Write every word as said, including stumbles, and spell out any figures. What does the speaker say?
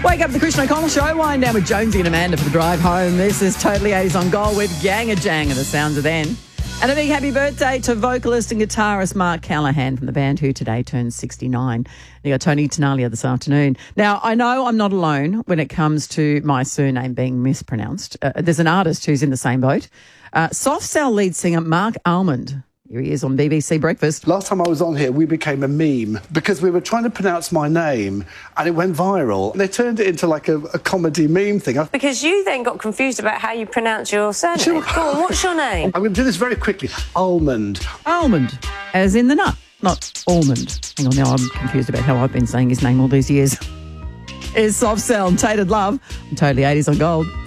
Wake up the Christian O'Connell Show. Wind down with Jonesy and Amanda for the drive home. This is Totally eighties on Gold with Gang a Jang and the sounds of then. And a big happy birthday to vocalist and guitarist Mark Callahan from the band, who today turns sixty-nine. You got Tony Tenalia this afternoon. Now, I know I'm not alone when it comes to my surname being mispronounced. Uh, there's an artist who's in the same boat. Uh, Soft Cell lead singer Mark Almond. Here he is on B B C Breakfast. Last time I was on here, we became a meme because we were trying to pronounce my name and it went viral. They turned it into like a, a comedy meme thing. Because you then got confused about how you pronounce your surname. Sure. Go on, what's your name? I'm going to do this very quickly. Almond. Almond, as in the nut, not almond. Hang on, now I'm confused about how I've been saying his name all these years. Is Soft Cell and Tainted Love. I'm Totally eighties on Gold.